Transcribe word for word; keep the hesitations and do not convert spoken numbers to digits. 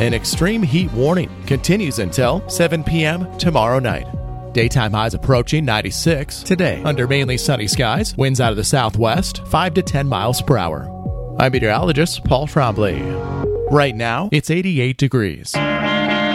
An extreme heat warning continues until seven p.m. tomorrow night. Daytime highs approaching ninety-six today under mainly sunny skies. Winds out of the southwest, five to ten miles per hour. I'm meteorologist Paul Trombley. Right now, it's eighty-eight degrees.